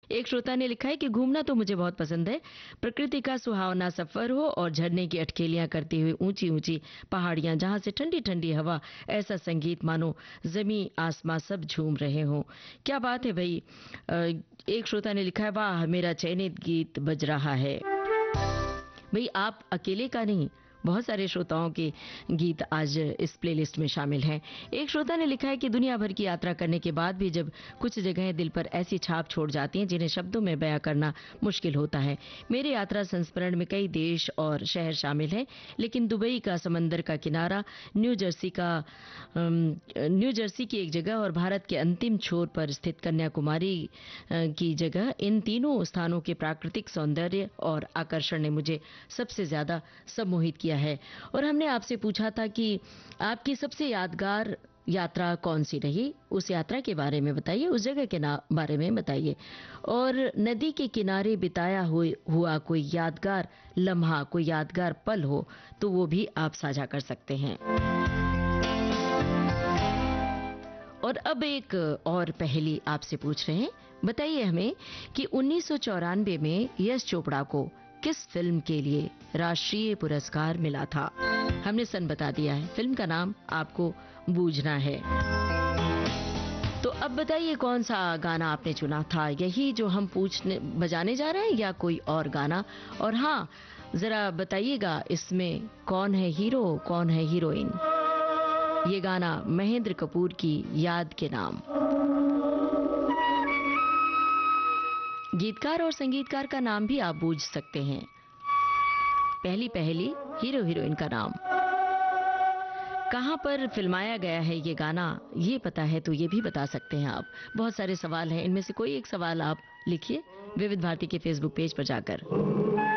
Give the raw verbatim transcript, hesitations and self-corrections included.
एक श्रोता ने लिखा है कि घूमना तो मुझे बहुत पसंद है। प्रकृति का सुहावना सफर हो और झरने की अटखेलियां करती हुई ऊंची ऊंची पहाड़ियां, जहां से ठंडी ठंडी हवा, ऐसा संगीत मानो जमी आसमां सब झूम रहे हों। क्या बात है भाई। अ, एक श्रोता ने लिखा है, वाह मेरा चयनित गीत बज रहा है। भाई आप अकेले का नहीं, बहुत सारे श्रोताओं के गीत आज इस प्लेलिस्ट में शामिल हैं। एक श्रोता ने लिखा है कि दुनिया भर की यात्रा करने के बाद भी जब कुछ जगहें दिल पर ऐसी छाप छोड़ जाती हैं जिन्हें शब्दों में बयां करना मुश्किल होता है। मेरे यात्रा संस्मरण में कई देश और शहर शामिल हैं, लेकिन दुबई का समंदर का किनारा, न्यू जर्सी का न्यू जर्सी की एक जगह और भारत के अंतिम छोर पर स्थित कन्याकुमारी की जगह, इन तीनों स्थानों के प्राकृतिक सौंदर्य और आकर्षण ने मुझे सबसे ज्यादा सम्मोहित किया है। और हमने आपसे पूछा था कि आपकी सबसे यादगार यात्रा कौन सी रही, उस यात्रा के बारे में बताइए, उस जगह के बारे में बताइए, और नदी के किनारे बिताया हुआ कोई यादगार लम्हा, कोई यादगार पल हो तो वो भी आप साझा कर सकते हैं। और अब एक और पहेली आपसे पूछ रहे हैं। बताइए हमें कि उन्नीस सौ चौरानवे में यश चोपड़ा को किस फिल्म के लिए राष्ट्रीय पुरस्कार मिला था? हमने सन बता दिया है, फिल्म का नाम आपको बूझना है। तो अब बताइए कौन सा गाना आपने चुना था, यही जो हम पूछने बजाने जा रहे हैं या कोई और गाना? और हाँ, जरा बताइएगा इसमें कौन है हीरो, कौन है हीरोइन। ये गाना महेंद्र कपूर की याद के नाम। गीतकार और संगीतकार का नाम भी आप बूझ सकते हैं। पहली पहली हीरो हीरोइन का नाम। कहां पर फिल्माया गया है ये गाना, ये पता है तो ये भी बता सकते हैं आप। बहुत सारे सवाल हैं, इनमें से कोई एक सवाल आप लिखिए विविध भारती के फेसबुक पेज पर जाकर।